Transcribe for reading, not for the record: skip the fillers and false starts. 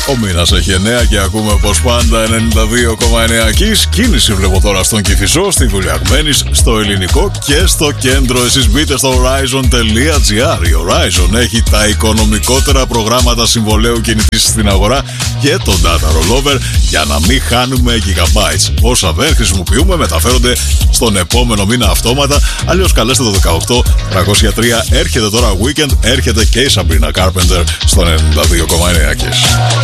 Ο μήνας έχει 9 και ακούμε πως πάντα 92,9 Kiss. Κίνηση βλέπω τώρα στον Κηφισό, στη Βουλιαγμένης, στο Ελληνικό και στο κέντρο. Εσείς μπείτε στο Horizon.gr. Η Horizon έχει τα οικονομικότερα προγράμματα συμβολαίου κινητής στην αγορά και το Data Rollover για να μην χάνουμε gigabytes. Όσα δεν χρησιμοποιούμε μεταφέρονται στον επόμενο μήνα αυτόματα. Αλλιώς καλέστε το 18303. Έρχεται τώρα weekend, έρχεται και η Sabrina Carpenter στο 92,9 Kiss.